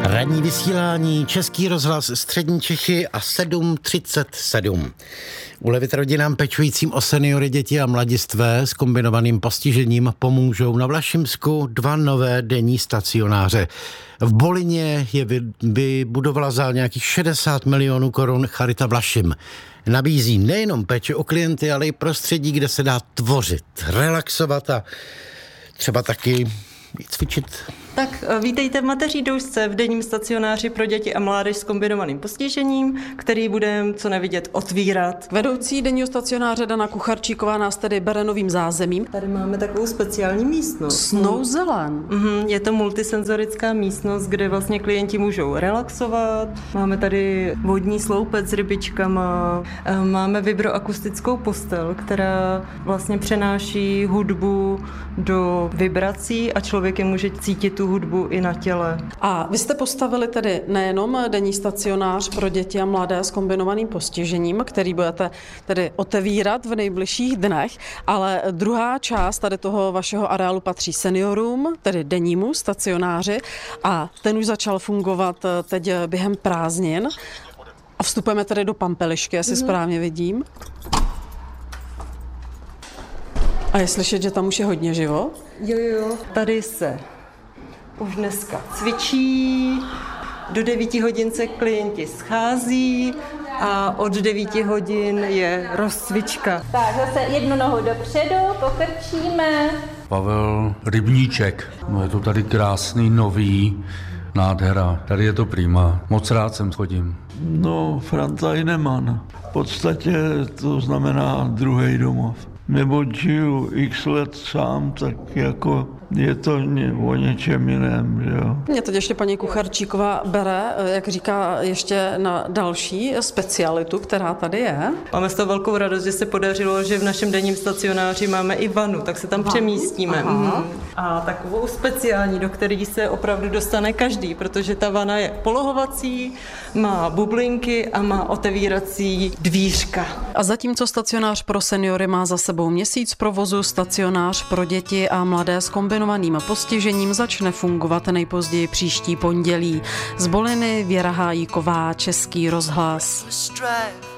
Ranní vysílání, Český rozhlas, Střední Čechy a 7:37. Ulevit rodinám pečujícím o seniory, děti a mladistvé s kombinovaným postižením pomůžou na Vlašimsku 2 nové denní stacionáře. V Bolině je vybudovala za nějakých 60 milionů korun Charita Vlašim. Nabízí nejenom péči o klienty, ale i prostředí, kde se dá tvořit, relaxovat a třeba taky cvičit. Tak vítejte v Mateří doušce v denním stacionáři pro děti a mládež s kombinovaným postižením, který budeme co nevidět otvírat. Vedoucí denního stacionáře Dana Kucharčíková nás tedy bere novým zázemím. Tady máme takovou speciální místnost. Snouzelen. Je to multisenzorická místnost, kde vlastně klienti můžou relaxovat. Máme tady vodní sloupec s rybičkama, máme vibroakustickou postel, která vlastně přenáší hudbu do vibrací a člověk je může cítit tu hudbu i na těle. A vy jste postavili tedy nejenom denní stacionář pro děti a mladé s kombinovaným postižením, který budete tedy otevírat v nejbližších dnech, ale druhá část tady toho vašeho areálu patří seniorům, tedy dennímu stacionáři, a ten už začal fungovat teď během prázdnin. A vstupujeme tedy do Pampelišky, jestli správně vidím. A je slyšet, že tam už je hodně živo? Jo. Tady se už dneska cvičí, do 9 hodin se klienti schází a od 9 hodin je rozcvička. Tak zase jednu nohu dopředu, pokrčíme. Pavel Rybníček, je to tady krásný, nový, nádhera. Tady je to prima, moc rád sem chodím. No, Franta Heinemann. V podstatě to znamená druhý domov. Nebo žiju x let sám, tak jako je to o něčem jiném, že jo. Mě teď ještě paní Kucharčíková bere, jak říká, ještě na další specialitu, která tady je. Máme z toho velkou radost, že se podařilo, že v našem denním stacionáři máme i vanu, tak se tam přemístíme. A takovou speciální, do které se opravdu dostane každý, protože ta vana je polohovací, má bublinky a má otevírací dvířka. A zatímco stacionář pro seniory má za sebou měsíc provozu, stacionář pro děti a mladé s kombinovaným postižením začne fungovat nejpozději příští pondělí. Z Boliny Věra Hájíková, Český rozhlas.